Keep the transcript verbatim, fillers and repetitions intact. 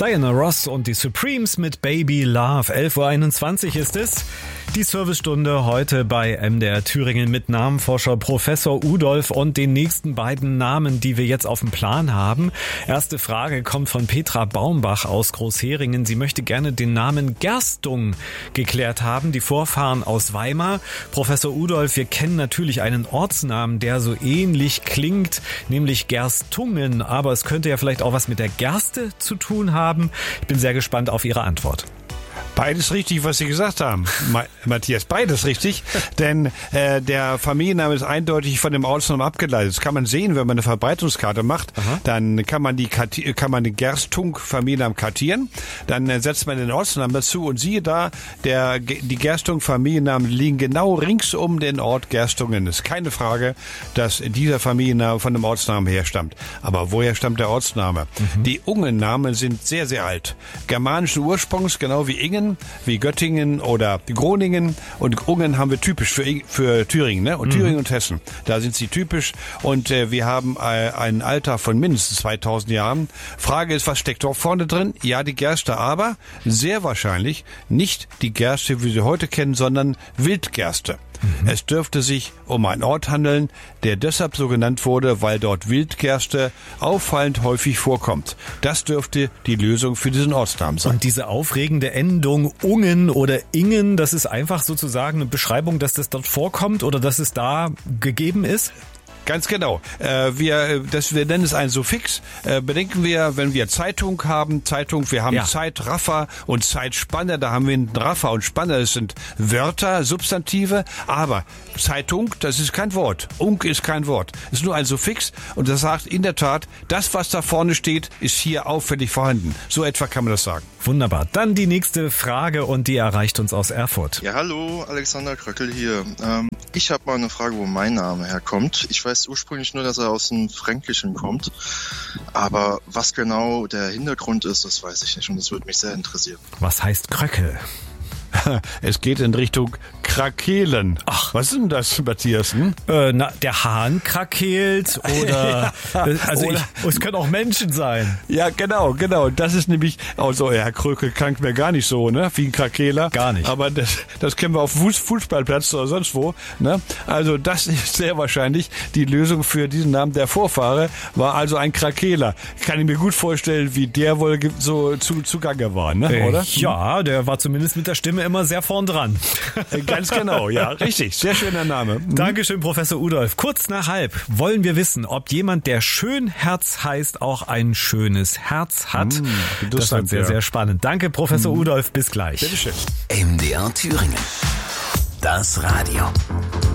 Diana Ross und die Supremes mit Baby Love. elf Uhr einundzwanzig ist es. Die Servicestunde heute bei M D R Thüringen mit Namenforscher Professor Udolf und den nächsten beiden Namen, die wir jetzt auf dem Plan haben. Erste Frage kommt von Petra Baumbach aus Großheringen. Sie möchte gerne den Namen Gerstung geklärt haben, die Vorfahren aus Weimar. Professor Udolf, wir kennen natürlich einen Ortsnamen, der so ähnlich klingt, nämlich Gerstungen, aber es könnte ja vielleicht auch was mit der Gerste zu tun haben. Ich bin sehr gespannt auf Ihre Antwort. Beides richtig, was Sie gesagt haben, Ma- Matthias, beides richtig, denn äh, der Familienname ist eindeutig von dem Ortsnamen abgeleitet. Das kann man sehen, wenn man eine Verbreitungskarte macht. Aha. Dann kann man die Karti- kann man den Gerstung-Familiennamen kartieren, dann äh, setzt man den Ortsnamen dazu und siehe da, der die Gerstung-Familiennamen liegen genau rings um den Ort Gerstungen. Es ist keine Frage, dass dieser Familienname von dem Ortsnamen herstammt. Aber woher stammt der Ortsname? Mhm. Die Ungennamen sind sehr, sehr alt. Germanischen Ursprungs, genau wie Ingen, wie Göttingen oder Groningen, und Ungen haben wir typisch für, für Thüringen, ne? Und mhm. Thüringen und Hessen, da sind sie typisch, und äh, wir haben äh, ein Alter von mindestens zweitausend Jahren. Frage ist, was steckt dort vorne drin? Ja, die Gerste, aber sehr wahrscheinlich nicht die Gerste, wie wir sie heute kennen, sondern Wildgerste. Mhm. Es dürfte sich um einen Ort handeln, der deshalb so genannt wurde, weil dort Wildgerste auffallend häufig vorkommt. Das dürfte die Lösung für diesen Ortsnamen sein. Und diese aufregende Endung Ungen oder Ingen, das ist einfach sozusagen eine Beschreibung, dass das dort vorkommt oder dass es da gegeben ist? Ganz genau. Äh, wir, das, wir nennen es ein Suffix. Äh, bedenken wir, wenn wir Zeitung haben, Zeitung, wir haben ja. Zeitraffer und Zeitspanne, da haben wir einen Raffer und Spanne, das sind Wörter, Substantive, aber Zeitung, das ist kein Wort. Unk ist kein Wort. Es ist nur ein Suffix, und das sagt in der Tat, das, was da vorne steht, ist hier auffällig vorhanden. So etwa kann man das sagen. Wunderbar. Dann die nächste Frage, und die erreicht uns aus Erfurt. Ja, hallo, Alexander Kröckel hier. Ähm, ich habe mal eine Frage, wo mein Name herkommt. Ich weiß ursprünglich nur, dass er aus dem Fränkischen kommt, aber was genau der Hintergrund ist, das weiß ich nicht, und das würde mich sehr interessieren. Was heißt Kröckel? Es geht in Richtung Krakelen. Ach, was ist denn das, Matthias? Hm? Äh, na, der Hahn krakeelt oder, ja, also oder ich, es können auch Menschen sein. Ja, genau, genau. Das ist nämlich, also Herr Krökel klingt mir gar nicht so, ne, wie ein Krakeler. Gar nicht. Aber das, das kennen wir auf Fuß, Fußballplatz oder sonst wo, ne. Also das ist sehr wahrscheinlich die Lösung für diesen Namen. Der Vorfahre war also ein Krakeler. Kann ich mir gut vorstellen, wie der wohl so zu, zugange war, ne, äh, oder? Ja, der war zumindest mit der Stimme immer sehr vorn dran. Ganz genau, ja, richtig. Sehr schöner Name. Mhm. Dankeschön, Professor Udolf. Kurz nach halb wollen wir wissen, ob jemand, der Schönherz heißt, auch ein schönes Herz hat. Mhm, das wird sehr, ja. sehr spannend. Danke, Professor mhm. Udolf. Bis gleich. Bitteschön. M D R Thüringen. Das Radio.